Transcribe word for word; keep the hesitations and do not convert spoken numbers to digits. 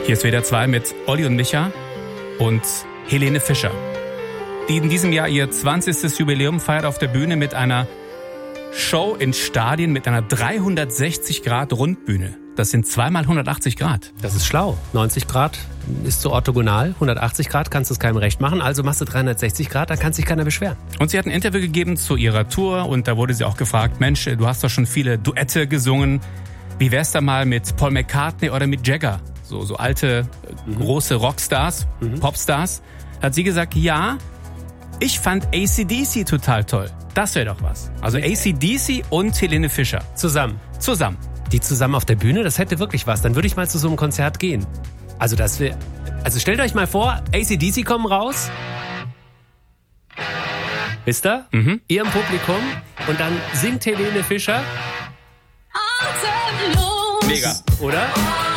Hier ist W D R zwei mit Olli und Micha und Helene Fischer, die in diesem Jahr ihr zwanzigstes Jubiläum feiert auf der Bühne mit einer Show in Stadien mit einer dreihundertsechzig Grad Rundbühne. Das sind zweimal hundertachtzig Grad. Das ist schlau. neunzig Grad ist so orthogonal. hundertachtzig Grad kannst du es keinem recht machen. Also machst du dreihundertsechzig Grad, da kann sich keiner beschweren. Und sie hat ein Interview gegeben zu ihrer Tour und da wurde sie auch gefragt, Mensch, du hast doch schon viele Duette gesungen. Wie wär's da mal mit Paul McCartney oder mit Jagger? So, so alte, mhm. große Rockstars, mhm. Popstars. Da hat sie gesagt, ja, ich fand A C D C total toll. Das wäre doch was. Also A C D C und Helene Fischer. Zusammen. Zusammen. Die zusammen auf der Bühne, das hätte wirklich was. Dann würde ich mal zu so einem Konzert gehen. Also das wäre... Also stellt euch mal vor, A C D C kommen raus. Wisst ihr? Mhm. Ihr im Publikum. Und dann singt Helene Fischer. Mega. Oder?